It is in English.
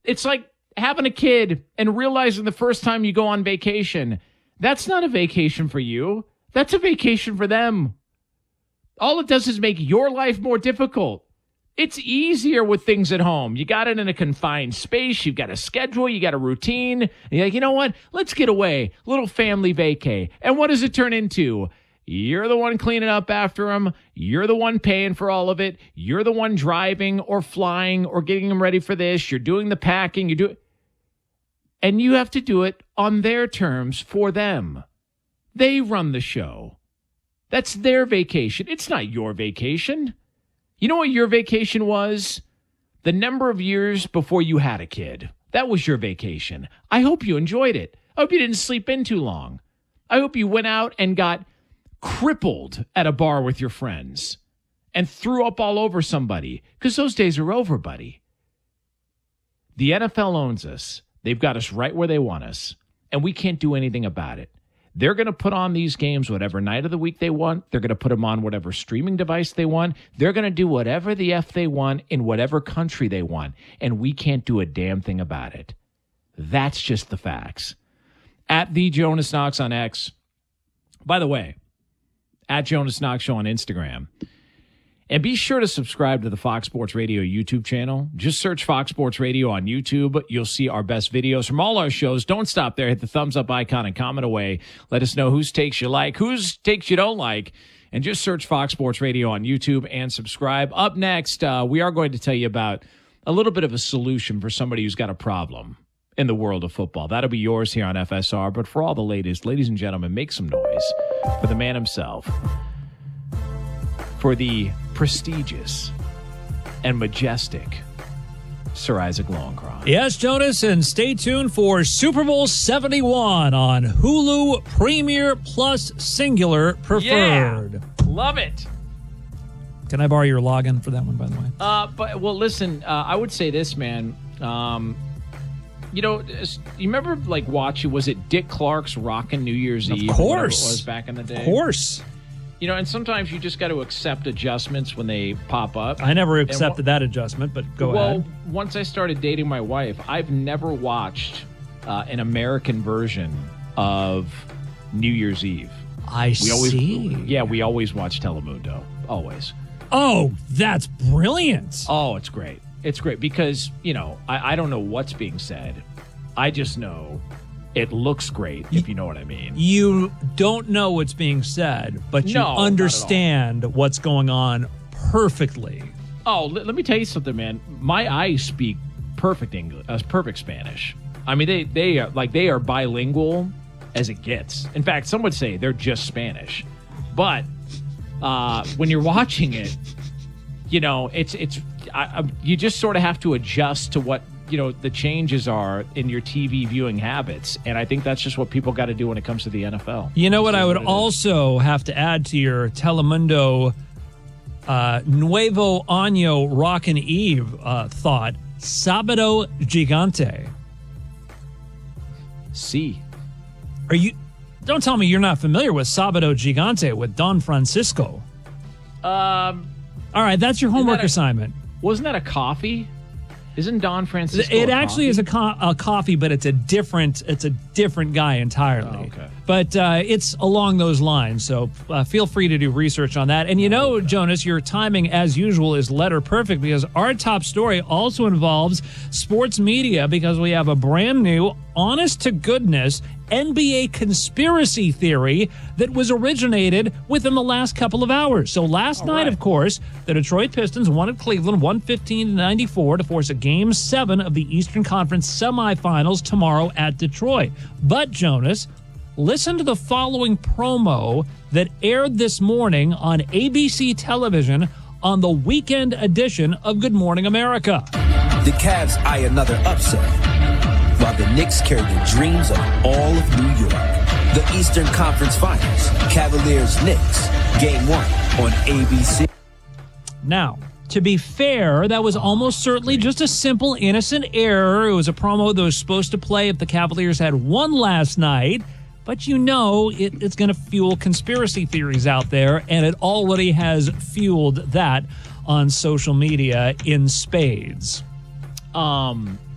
It's like having a kid and realizing the first time you go on vacation, that's not a vacation for you. That's a vacation for them. All it does is make your life more difficult. It's easier with things at home. You got it in a confined space. You've got a schedule. You got a routine. And you're like, you know what? Let's get away. Little family vacay. And what does it turn into? You're the one cleaning up after them. You're the one paying for all of it. You're the one driving or flying or getting them ready for this. You're doing the packing. And you have to do it on their terms for them. They run the show. That's their vacation. It's not your vacation. You know what your vacation was? The number of years before you had a kid. That was your vacation. I hope you enjoyed it. I hope you didn't sleep in too long. I hope you went out and got crippled at a bar with your friends and threw up all over somebody, because those days are over, buddy. The NFL owns us. They've got us right where they want us, and we can't do anything about it. They're going to put on these games whatever night of the week they want. They're going to put them on whatever streaming device they want. They're going to do whatever the F they want in whatever country they want, and we can't do a damn thing about it. That's just the facts. At the Jonas Knox on X. By the way, at Jonas Knox Show on Instagram. And be sure to subscribe to the Fox Sports Radio YouTube channel. Just search Fox Sports Radio on YouTube. You'll see our best videos from all our shows. Don't stop there. Hit the thumbs up icon and comment away. Let us know whose takes you like, whose takes you don't like. And just search Fox Sports Radio on YouTube and subscribe. Up next, we are going to tell you about a little bit of a solution for somebody who's got a problem in the world of football. That'll be yours here on FSR. But for all the latest, ladies and gentlemen, make some noise for the man himself, for the prestigious and majestic Sir Isaac Lowenkron. Yes, Jonas, and stay tuned for Super Bowl 71 on Hulu Premier Plus Singular Preferred. Yeah, love it. Can I borrow your login for that one, by the way? Well, listen, I would say this, man. You remember watching, was it Dick Clark's Rockin' New Year's Eve? Of course. It was back in the day. Of course. And sometimes you just got to accept adjustments when they pop up. I never accepted that adjustment, but go ahead. Well, once I started dating my wife, I've never watched an American version of New Year's Eve. We always watch Telemundo. Always. Oh, that's brilliant. Oh, it's great. It's great because, I don't know what's being said. I just know it looks great, if you know what I mean. You don't know what's being said, but you understand what's going on perfectly. Oh, let me tell you something, man. My eyes speak perfect English, perfect Spanish. I mean, they are bilingual as it gets. In fact, some would say they're just Spanish. But when you're watching it, you just sort of have to adjust to what the changes are in your TV viewing habits. And I think that's just what people got to do when it comes to the NFL. You know what I would also have to add to your Telemundo Nuevo Año Rockin' Eve thought, Sábado Gigante. See. Don't tell me you're not familiar with Sábado Gigante with Don Francisco. All right, that's your homework assignment. Wasn't that a coffee? Isn't Don Francisco It actually is a coffee, but it's a different guy entirely. Oh, okay. But it's along those lines, so feel free to do research on that. And Jonas, your timing, as usual, is letter perfect because our top story also involves sports media because we have a brand new, honest-to-goodness NBA conspiracy theory that was originated within the last couple of hours. So last night, of course, the Detroit Pistons won at Cleveland 115-94 to force a Game 7 of the Eastern Conference semifinals tomorrow at Detroit. But, Jonas, listen to the following promo that aired this morning on ABC television on the weekend edition of Good Morning America. The Cavs eye another upset, while the Knicks carry the dreams of all of New York. The Eastern Conference Finals, Cavaliers-Knicks, Game 1 on ABC. Now, to be fair, that was almost certainly just a simple, innocent error. It was a promo that was supposed to play if the Cavaliers had won last night. But it's going to fuel conspiracy theories out there, and it already has fueled that on social media in spades.